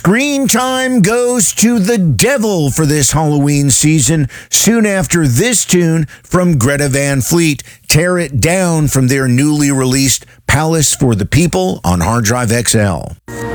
Screen time goes to the devil for this Halloween season. Soon after this tune from Greta Van Fleet, Tear It Down from their newly released Palace for the People on Hard Drive XL.